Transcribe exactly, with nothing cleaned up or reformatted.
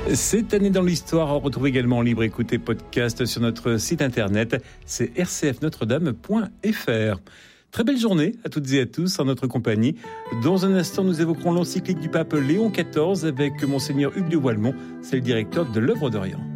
Cette année dans l'histoire, on retrouve également en libre écoute et podcast sur notre site internet, c'est r c f notre dame point f r. Très belle journée à toutes et à tous en notre compagnie. Dans un instant, nous évoquerons l'encyclique du pape Léon quatorze avec Monseigneur Hugues de Walmont, c'est le directeur de l'Œuvre d'Orient.